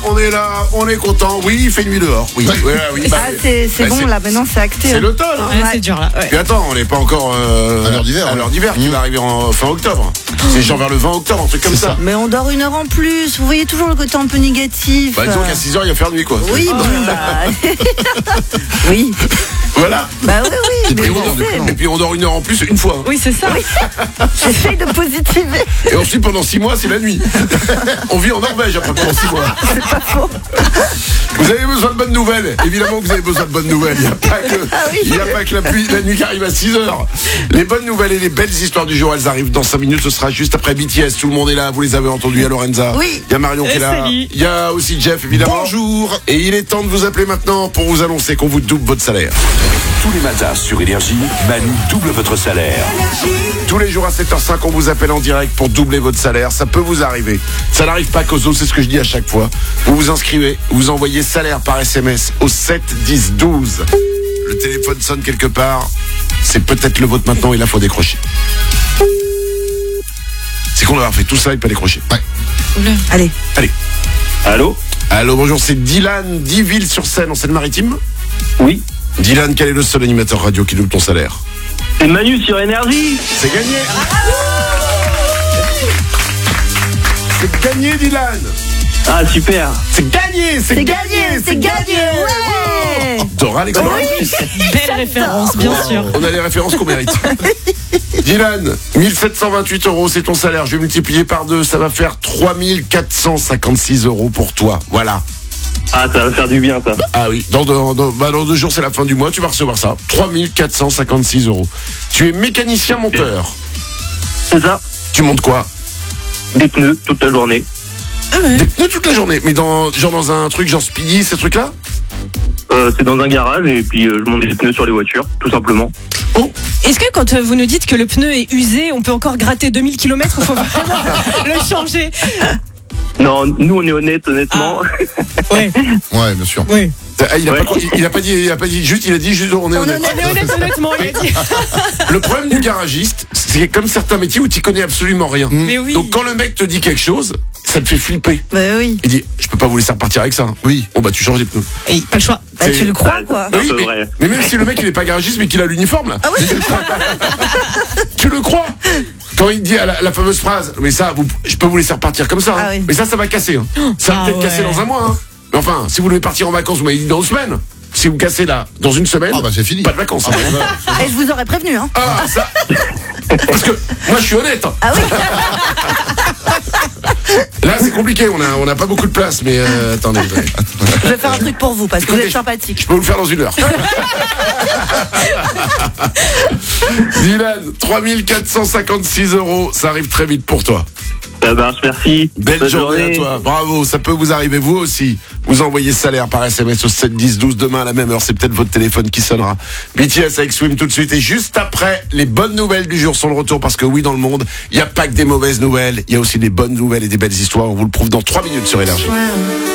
On est là, on est content. Oui, il fait nuit dehors. Oui, oui. C'est bon, là, maintenant c'est acté. C'est l'automne. Hein. Ouais, c'est dur là. Ouais. Puis attends, on n'est pas encore à l'heure d'hiver. À l'heure d'hiver qui va arriver en fin octobre. C'est genre vers le 20 octobre, un truc comme ça. Mais on dort 1 heure en plus. Vous voyez toujours le côté un peu négatif. Bah, disons qu'à 6h, il va faire nuit, quoi. Oui, bon, bah. Oui. Voilà. Bah oui. Et puis on dort 1 heure en plus une fois. Oui, c'est ça. Oui. J'essaye de positiver. Et ensuite, pendant 6 mois, c'est la nuit. On vit en Norvège après pendant 6 mois. C'est pas faux. Vous avez besoin de bonnes nouvelles. Évidemment que vous avez besoin de bonnes nouvelles. Il n'y a pas que la nuit qui arrive à 6h. Les bonnes nouvelles et les belles histoires du jour, elles arrivent dans 5 minutes. Ce sera juste après BTS. Tout le monde est là. Vous les avez entendus. Il y a Lorenza. Oui. Il y a Marion qui est là. Salut. Il y a aussi Jeff, évidemment. Bonjour. Et il est temps de vous appeler maintenant pour vous annoncer qu'on vous double votre salaire. Tous les matins sur Énergie, Manu double votre salaire. Tous les jours à 7h05, on vous appelle en direct pour doubler votre salaire. Ça peut vous arriver. Ça n'arrive pas qu'aux autres, c'est ce que je dis à chaque fois. Vous vous inscrivez, vous envoyez salaire par SMS au 7 10 12. Le téléphone sonne quelque part. C'est peut-être le vôtre maintenant et là, faut décrocher. C'est qu'on a fait tout ça et pas décrocher. Ouais. Allez. Allô? Allô, bonjour, c'est Dylan d'Yville-sur-Seine, en Seine-Maritime. Oui. Dylan, quel est le seul animateur radio qui double ton salaire? C'est Manu sur Énergie. C'est gagné. C'est gagné, Dylan. Ah, super. C'est gagné, C'est gagné. Ouais. Dora, les Belle référence, bien sûr. On a les références qu'on mérite. Dylan, 1728 €, c'est ton salaire. Je vais multiplier par 2, ça va faire 3456 € pour toi. Voilà. Ah, ça va faire du bien, ça. Ah oui, dans 2 jours, c'est la fin du mois, tu vas recevoir ça. 3456 €. Tu es mécanicien monteur. C'est ça. Tu montes quoi? Des pneus toute la journée. Des pneus toute la journée. Mais dans un truc genre Speedy, ces trucs-là? C'est dans un garage et puis je monte des pneus sur les voitures, tout simplement. Oh. Est-ce que quand vous nous dites que le pneu est usé, on peut encore gratter 2000 km ou faut vraiment le changer? Non, nous on est honnêtement. Ouais. Ouais, bien sûr. Oui. Ah, il a pas dit juste, il a dit juste on est honnête. On est honnête, honnêtement, il a dit. Le problème du garagiste, c'est comme certains métiers où tu connais absolument rien. Mais oui. Donc quand le mec te dit quelque chose, ça te fait flipper. Bah oui. Il dit, je peux pas vous laisser repartir avec ça. Oui. Bon bah tu changes les pneus. Et pas le choix. Bah tu le crois, quoi. C'est un Oui, peu vrai. mais même si le mec il est pas garagiste mais qu'il a l'uniforme là. Ah oui. Tu le crois? Quand il dit la fameuse phrase, mais ça, je peux vous laisser repartir comme ça. Hein. Ah oui. Mais ça va casser. Hein. Ça va Ah peut-être casser ouais. dans 1 mois. Hein. Mais enfin, si vous devez partir en vacances, vous m'avez dit dans 2 semaines. Si vous cassez là, dans 1 semaine, Ah bah c'est fini. pas de vacances. Hein. Et je vous aurais prévenu, hein. Ah, ça. Parce que moi je suis honnête. Hein. Ah oui. Là c'est compliqué, on a pas beaucoup de place, mais attendez. Je vais faire un truc pour vous parce que vous êtes sympathique. Je peux vous le faire dans 1 heure. Dylan, 3456 €, ça arrive très vite pour toi. Ça marche, merci. Belle Bonne journée à toi, bravo, ça peut vous arriver vous aussi. Vous envoyez salaire par SMS au 7 10 12 demain à la même heure, c'est peut-être votre téléphone qui sonnera. BTS avec Swim tout de suite et juste après, les bonnes nouvelles du jour sont de retour parce que oui, dans le monde, il n'y a pas que des mauvaises nouvelles, il y a aussi des bonnes nouvelles et des belles histoires, on vous le prouve dans 3 minutes sur Énergie.